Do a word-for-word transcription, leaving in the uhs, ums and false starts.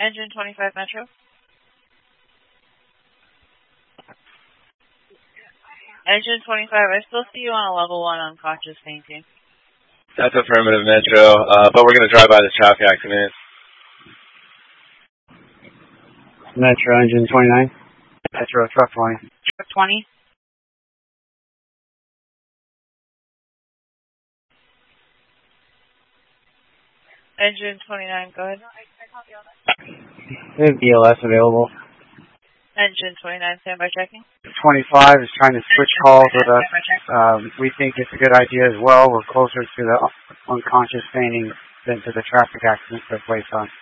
Engine twenty-five Metro. Engine twenty-five, I still see you on a level one unconscious fainting. That's affirmative, Metro, uh, but we're going to drive by this traffic accident. Metro, engine twenty-nine. Metro, truck twenty. Truck twenty. Engine twenty-nine, go ahead. We have B L S available. Engine twenty-nine, standby checking. twenty-five is trying to switch calls with us. Um, we think it's a good idea as well. We're closer to the unconscious fainting than to the traffic accident that took place on.